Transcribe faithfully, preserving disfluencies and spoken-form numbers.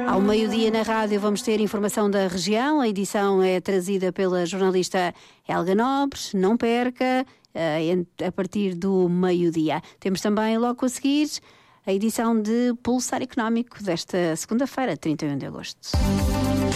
Ao meio-dia na rádio vamos ter informação da região. A edição é trazida pela jornalista Helga Nobres. Não perca, a partir do meio-dia. Temos também, logo a seguir, a edição de Pulsar Económico desta segunda-feira, trinta e um de agosto.